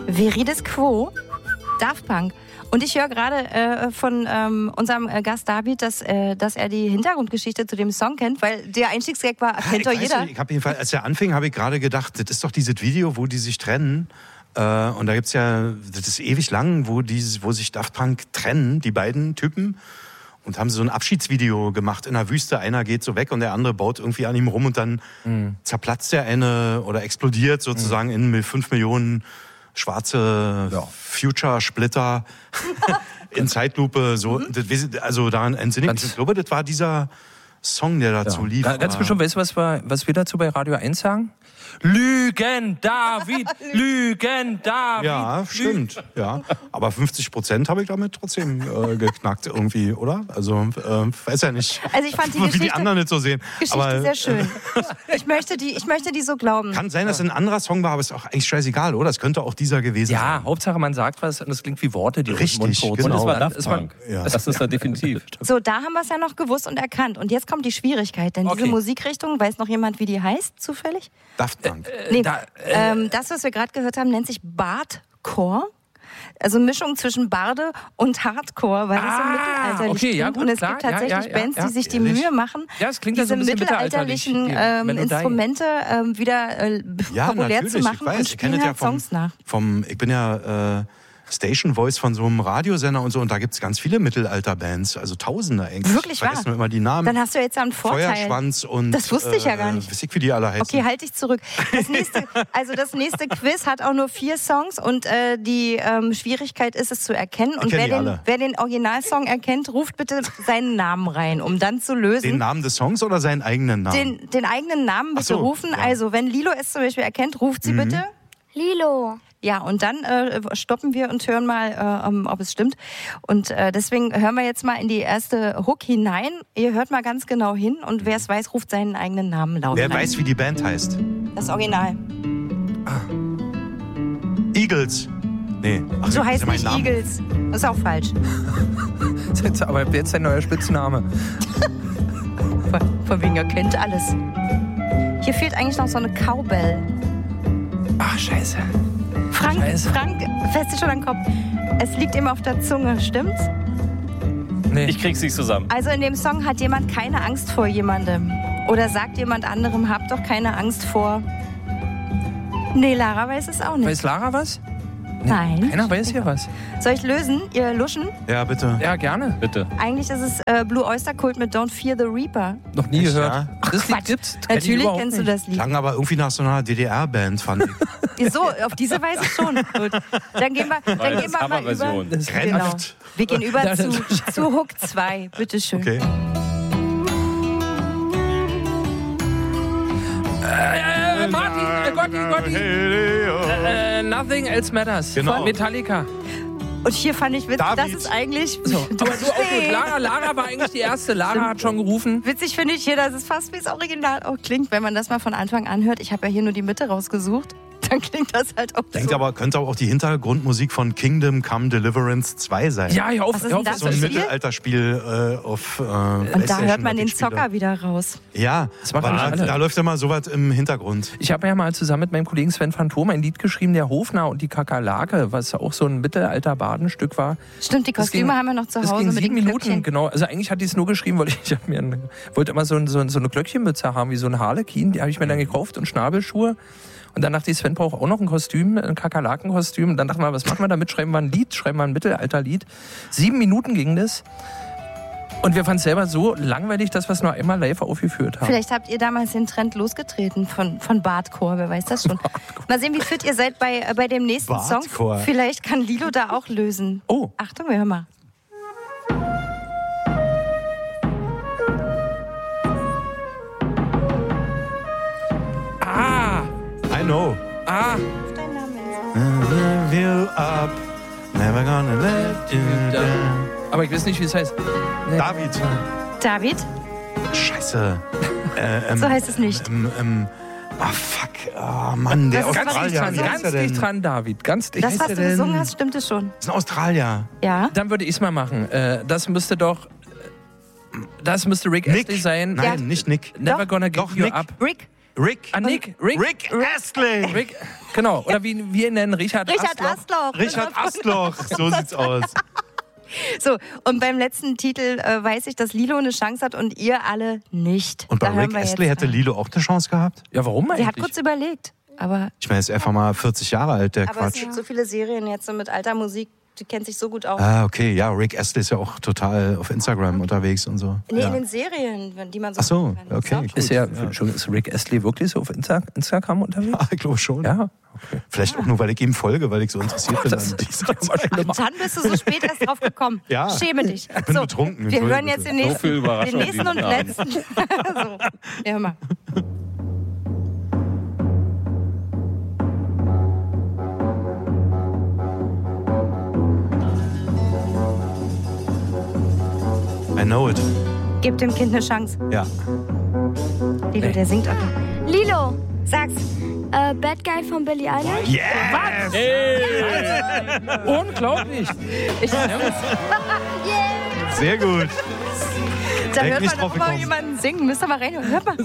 Viridis Quo, Daft Punk. Und ich höre gerade von unserem Gast David, dass er die Hintergrundgeschichte zu dem Song kennt, weil der Einstiegsgag war, kennt doch jeder. Ich habe jedenfalls, als er anfing, habe ich gerade gedacht, das ist doch dieses Video, wo die sich trennen. Und da gibt's ja, das ist ewig lang, wo sich Daft Punk trennen, die beiden Typen. Und haben so ein Abschiedsvideo gemacht in der Wüste. Einer geht so weg und der andere baut irgendwie an ihm rum und dann zerplatzt der eine oder explodiert sozusagen in 5 Millionen schwarze Future-Splitter in Zeitlupe. So, also daran entsinne ich. Ich glaube, das war dieser Song, der dazu lief. Ganz bestimmt, weißt du, was wir dazu bei Radio 1 sagen? Lügen, David! Lügen, David! Ja, stimmt. Ja. Aber 50% habe ich damit trotzdem geknackt irgendwie, oder? Also, weiß ja nicht, also ich fand wie die anderen nicht so sehen. Geschichte sehr schön. Ich möchte die so glauben. Kann sein, dass es ein anderer Song war, aber ist auch eigentlich scheißegal, oder? Es könnte auch dieser gewesen sein. Ja, Hauptsache man sagt was und es klingt wie Worte, die richtig, genau. Und es war Dann Daft Punk. Das ist da definitiv. So, da haben wir es ja noch gewusst und erkannt. Und jetzt kommt die Schwierigkeit, denn diese Musikrichtung, weiß noch jemand, wie die heißt, zufällig? Daft Punk. Das, was wir gerade gehört haben, nennt sich Bardcore. Also Mischung zwischen Barde und Hardcore, weil das im Mittelalter klingt. Gut, und es gibt tatsächlich Bands, die sich die Mühe machen, diese mittelalterlichen Instrumente wieder populär zu machen und spielen halt Songs nach. Ich bin ja Station Voice von so einem Radiosender und so, und da gibt es ganz viele Mittelalter-Bands, also Tausende eigentlich. Wirklich wahr? Vergessen wir immer die Namen. Dann hast du jetzt einen Vorteil. Feuerschwanz und... Das wusste ich ja gar nicht. Weiß ich, wie die alle heißen. Okay, halt dich zurück. Das nächste Quiz hat auch nur 4 Songs und die Schwierigkeit ist es zu erkennen. Und wer den Originalsong erkennt, ruft bitte seinen Namen rein, um dann zu lösen. Den Namen des Songs oder seinen eigenen Namen? Den eigenen Namen bitte rufen. Ja. Also, wenn Lilo es zum Beispiel erkennt, ruft sie bitte. Lilo. Ja, und dann stoppen wir und hören mal, ob es stimmt. Und deswegen hören wir jetzt mal in die erste Hook hinein. Ihr hört mal ganz genau hin und wer es weiß, ruft seinen eigenen Namen laut rein. Wer weiß, wie die Band heißt? Das Original. Eagles. Nee. Ach, so heißt nicht Eagles. Das ist auch falsch. Aber jetzt ein neuer Spitzname. Von wegen, er kennt alles. Hier fehlt eigentlich noch so eine Cowbell. Ach, scheiße. Frank, fest dich schon an den Kopf. Es liegt ihm auf der Zunge, stimmt's? Nee. Ich krieg's nicht zusammen. Also in dem Song hat jemand keine Angst vor jemandem. Oder sagt jemand anderem, habt doch keine Angst vor... Nee, Lara weiß es auch nicht. Weiß Lara was? Nee, nein. Keiner weiß hier was. Soll ich lösen? Ihr luschen? Ja, bitte. Ja, gerne. Bitte. Eigentlich ist es Blue Oyster Cult mit Don't Fear the Reaper. Noch nie gehört. Ja? Ach, das Lied gibt's. Natürlich kennst du das Lied. Klang aber irgendwie nach so einer DDR-Band, fand ich. So, auf diese Weise schon. Gut. Dann gehen wir mal über. Genau. Wir gehen über zu Hook 2. Bitteschön. Okay. Gotti. Nothing Else Matters. Genau. Von Metallica. Und hier fand ich witzig, das ist eigentlich... So. Aber du auch gut. Lara war eigentlich die erste. Lara hat schon gerufen. Witzig finde ich hier, dass es fast wie das Original auch klingt, wenn man das mal von Anfang an hört. Ich habe ja hier nur die Mitte rausgesucht. Dann klingt das halt auch so. Aber könnte auch die Hintergrundmusik von Kingdom Come Deliverance 2 sein. Ja, hör auf. So ein Mittelalterspiel auf und da hört man den Zocker wieder raus. Ja, da läuft immer sowas im Hintergrund. Ich habe ja mal zusammen mit meinem Kollegen Sven Phantom ein Lied geschrieben, der Hofner und die Kakerlake, was auch so ein Mittelalter-Badenstück war. Stimmt, die Kostüme haben wir noch zu Hause. Das ging mit 7 den Minuten, Glöckchen. genau. Also eigentlich hatte ich es nur geschrieben, weil ich wollte immer so eine Glöckchenmütze haben, wie so ein Harlekin. Die habe ich mir dann gekauft und Schnabelschuhe. Und dann dachte ich, Sven braucht auch noch ein Kostüm, ein Kakerlakenkostüm. Und dann dachten wir, was machen wir damit? Schreiben wir ein Lied, schreiben wir ein Mittelalterlied. 7 Minuten ging das. Und wir fanden es selber so langweilig, dass wir es noch einmal live aufgeführt haben. Vielleicht habt ihr damals den Trend losgetreten von Bardcore, wer weiß das schon. Mal sehen, wie fit ihr seid bei dem nächsten Bardcore. Song. Vielleicht kann Lilo da auch lösen. Oh. Achtung, wir hören mal. I know. Dein Name You up, never gonna let you down. Aber ich weiß nicht, wie es heißt. David? Scheiße. So heißt es nicht. Fuck. Oh Mann, der Australier. Ganz dicht dran, David. Ganz dicht. Das, was du gesungen hast, stimmt es schon. Das ist ein Australier. Ja. Dann würde ich es mal machen. Das müsste Rick Astley sein. Nein, nicht Nick. Never gonna give you Nick. up. Rick. Nick. Rick Astley. Rick, genau. Oder wie wir ihn nennen, Richard Astloch. Richard Astloch. So sieht's aus. So, und beim letzten Titel weiß ich, dass Lilo eine Chance hat und ihr alle nicht. Und bei Rick Astley hätte Lilo auch eine Chance gehabt? Ja, warum eigentlich? Sie hat kurz überlegt. Aber ich meine, er ist einfach mal 40 Jahre alt, der aber Quatsch. es gibt so viele Serien jetzt mit alter Musik, die kennt sich so gut aus. Ah, okay, ja, Rick Astley ist ja auch total auf Instagram unterwegs und so. Nee, ja. in den Serien, die man so. Ach so, kann. okay. Ist Rick Astley wirklich so auf Instagram unterwegs? Ja, ich glaube schon. Ja. Okay. Vielleicht auch nur, weil ich ihm folge, weil ich so interessiert bin. Das an dieser Zeit. Dann bist du so spät erst drauf gekommen. Ja. Schäme dich. Ich bin betrunken. Wir hören jetzt den nächsten, So viel Überraschung den nächsten und letzten. So, ja, hör mal. I know it. Gib dem Kind eine Chance. Ja. Lilo, der singt auch. Lilo, Sag's. Bad Guy von Billie Eilish. Yes! Unglaublich. Sehr gut. Da Direkt hört nicht man doch drauf mal gekommen. jemanden singen. Müsst ihr mal reinhören. Hört mal.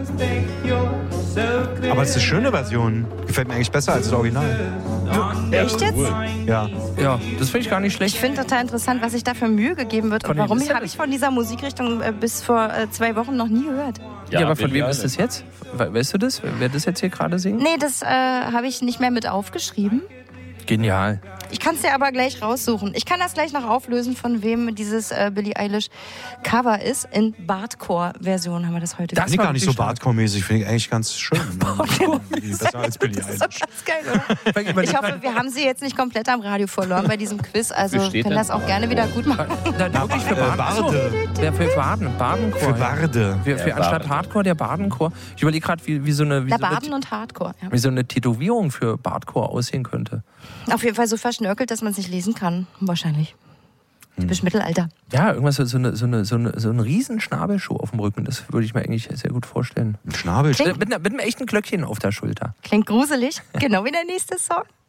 Aber es ist eine schöne Version. Gefällt mir eigentlich besser als das Original. Echt jetzt? Ja. Ja, das finde ich gar nicht Ich schlecht. finde total interessant, was sich da für Mühe gegeben wird. Und Von wem warum ist habe das? ich von dieser Musikrichtung bis vor 2 Wochen noch nie gehört? Ja, aber von Billie wem ist das jetzt? Weißt du das? Wer das jetzt hier gerade singt? Nee, das habe ich nicht mehr mit aufgeschrieben. Genial. Ich kann es dir aber gleich raussuchen. Ich kann das gleich noch auflösen, von wem dieses Billie Eilish Cover ist. In Bardcore-Version haben wir das heute. Das Finde ich war gar nicht so wirklich Bardcore-mäßig. Finde ich eigentlich ganz schön. Besser als Billie Das ist doch Eilish. ganz geil, oder? Ich hoffe, wir haben sie jetzt nicht komplett am Radio verloren bei diesem Quiz. Also Wie steht können das denn? auch gerne wieder gut machen. Dann wirklich für Baden. Barde. Ja, für Badenchor. Für Barde. Für anstatt Hardcore der Badenchor. Ich überlege gerade, wie so eine Baden und Hardcore. Ja. wie so eine Tätowierung für Bardcore aussehen könnte. Auf jeden Fall so verschnörkelt, dass man es nicht lesen kann. Wahrscheinlich. Typisch Mittelalter. Ja, irgendwas so ein riesen Schnabelschuh auf dem Rücken. Das würde ich mir eigentlich sehr gut vorstellen. Ein Schnabel. Klingt- Mit einem echten Glöckchen auf der Schulter. Klingt gruselig. Genau wie der nächste Song.